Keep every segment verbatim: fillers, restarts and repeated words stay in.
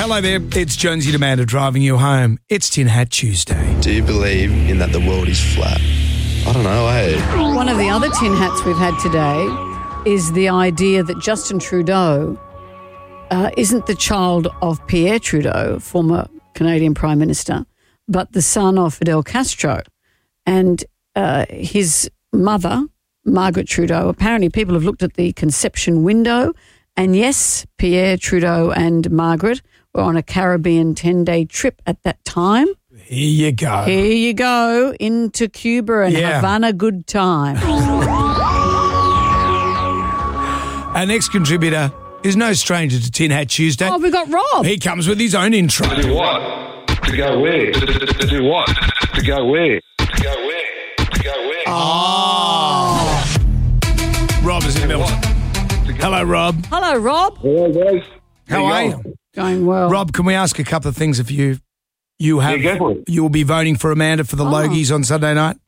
Hello there, it's Jonesy and Amanda driving you home. It's Tin Hat Tuesday. Do you believe in that the world is flat? I don't know, eh? One of the other tin hats we've had today is the idea that Justin Trudeau uh, isn't the child of Pierre Trudeau, former Canadian Prime Minister, but the son of Fidel Castro. And uh, his mother, Margaret Trudeau, apparently people have looked at the conception window, and yes, Pierre Trudeau and Margaret were on a Caribbean ten-day trip at that time. Here you go. Here you go, into Cuba and Yeah. Havana good time. Our next contributor is no stranger to Tin Hat Tuesday. Oh, we got Rob. He comes with his own intro. To do what? To go where? To, to, to do what? To go where? To go where? To go where? Oh. Rob is in Milton. Hello, Rob. Hello, Rob. Hello, guys. How are you? Going well. Rob, can we ask a couple of things of you? You have. Yeah, go for it. You will be voting for Amanda for the Oh. Logies on Sunday night.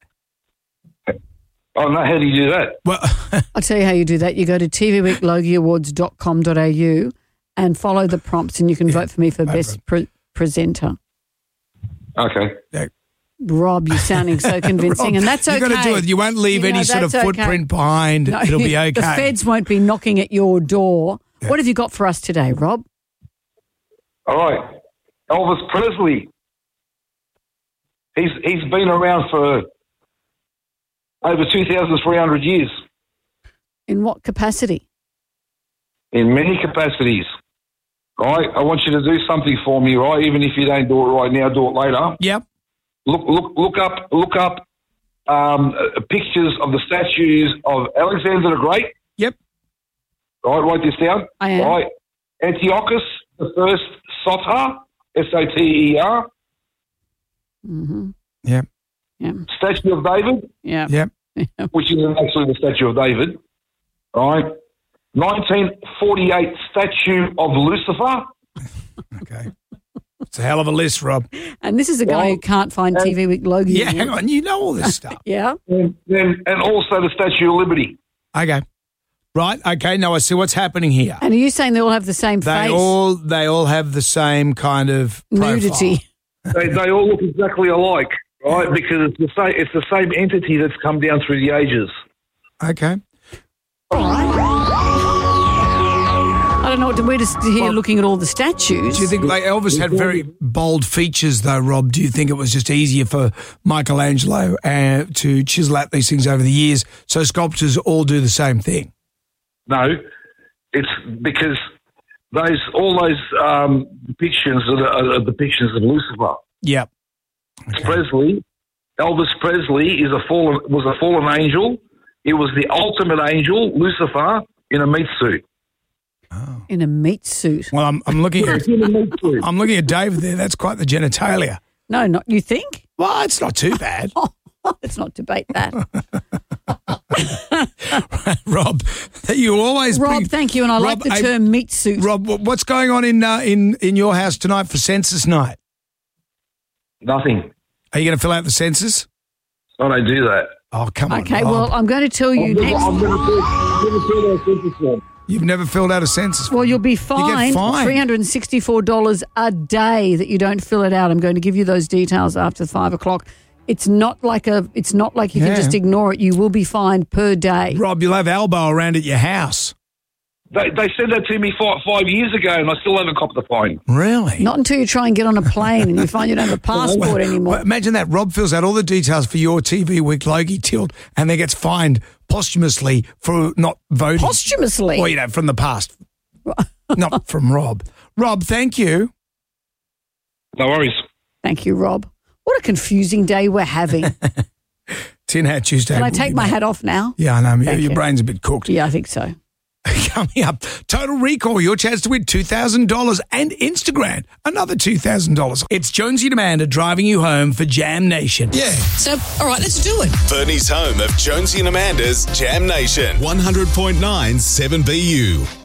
Oh, no, how do you do that? Well, I'll tell you how you do that. You go to t v week logie awards dot com dot a u and follow the prompts, and you can vote for me for no best pre- presenter. Okay. Rob, you're sounding so convincing, Rob, and that's okay. you got to do it. You won't leave You know, any sort of that's okay. footprint behind. No, It'll be okay. The feds won't be knocking at your door. Yeah. What have you got for us today, Rob? All right. Elvis Presley. He's He's been around for over two thousand three hundred years In what capacity? in many capacities. Right? I want you to do something for me, right? Even if you don't do it right now, do it later. Yep. Look, look, look up, look up um, uh, pictures of the statues of Alexander the Great. Yep. Right, write this down. I am. Right, Antiochus the First Soter, S O T E R, Mm-hmm. Yep. Yeah. Statue of David, Yeah. Yep. which is actually the Statue of David. Right, nineteen forty-eight Statue of Lucifer. Okay. It's a hell of a list, Rob. And this is a guy Well, who can't find and- T V Week Logie. Yeah, hang on. You know all this stuff. Yeah. And, and, and also the Statue of Liberty. Okay. Right. Okay. Now I see what's happening here. And are you saying they all have the same They face? all they all have the same kind of profile. Nudity. They, they all look exactly alike, right? Because it's the same. It's the same entity that's come down through the ages. Okay. I don't know what to, we're just here Well, looking at all the statues. Do you think like Elvis had very bold features though, Rob? Do you think it was just easier for Michelangelo uh, to chisel out these things over the years so sculptors all do the same thing? No, it's because those all those um, depictions are, are, are depictions of Lucifer. Yep. Okay. Presley, Elvis Presley is a fallen was a fallen angel. He was the ultimate angel, Lucifer, in a meat suit. Oh. In a meat suit. Well, I'm, I'm looking at In a meat suit. I'm looking at David there. That's quite the genitalia. No, not you think? Well, it's not too bad. Let's not debate that. Rob, that you always Rob, bring, thank you, and I like Rob, the I- term meat suit. Rob, wh- what's going on in uh, in in your house tonight for census night? Nothing. Are you going to fill out the census? I don't do that. Oh, come on. Okay, Rob. well, I'm going to tell you I've never, next. I've never filled, never filled out a census form. You've never filled out a census. Well, you'll be get fined fined. three hundred sixty-four dollars a day that you don't fill it out. I'm going to give you those details after five o'clock. It's not like a. It's not like you Yeah. can just ignore it. You will be fined per day. Rob, you'll have elbow around at your house. They, they said that to me five, five years ago, and I still haven't copped the fine. Really? Not until you try and get on a plane and you find you don't have a passport anymore. Well, imagine that. Rob fills out all the details for your T V Week Logie tilt and then gets fined posthumously for not voting. Posthumously. Well, you know, from the past. Not from Rob. Rob, thank you. No worries. Thank you, Rob. What a confusing day we're having. Tin Hat Tuesday. Can I will take be my back. hat off now? Yeah, I know. Thank Your you. brain's a bit cooked. Yeah, I think so. Coming up, Total Recall, your chance to win two thousand dollars and Instagram, another two thousand dollars. It's Jonesy and Amanda driving you home for Jam Nation. Yeah. So, all right, let's do it. Fernie's home of Jonesy and Amanda's Jam Nation. one hundred point nine seven B U.